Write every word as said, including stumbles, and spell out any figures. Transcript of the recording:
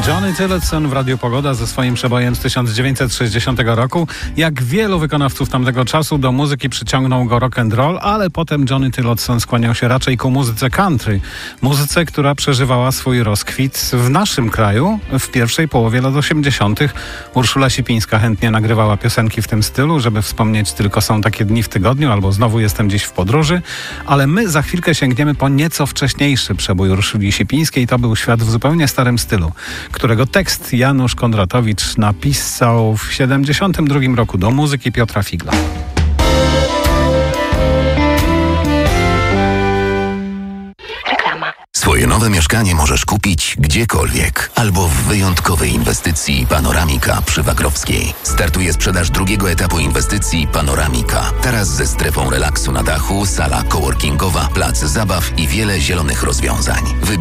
Johnny Tillotson w Radiu Pogoda ze swoim przebojem z tysiąc dziewięćset sześćdziesiątego roku. Jak wielu wykonawców tamtego czasu, do muzyki przyciągnął go rock and roll, ale potem Johnny Tillotson skłaniał się raczej ku muzyce country. Muzyce, która przeżywała swój rozkwit w naszym kraju w pierwszej połowie lat osiemdziesiątych. Urszula Sipińska chętnie nagrywała piosenki w tym stylu, żeby wspomnieć tylko są takie dni w tygodniu albo znowu jestem gdzieś w podróży, ale my za chwilkę sięgniemy po nieco wcześniejszy przebój Urszuli Sipińskiej. To był Świat w zupełnie starym stylu, którego tekst Janusz Kondratowicz napisał w siedemdziesiątym drugim roku do muzyki Piotra Figla. Reklama. Swoje nowe mieszkanie możesz kupić gdziekolwiek albo w wyjątkowej inwestycji Panoramika przy Wagrowskiej. Startuje sprzedaż drugiego etapu inwestycji Panoramika. Teraz ze strefą relaksu na dachu, sala coworkingowa, plac zabaw i wiele zielonych rozwiązań.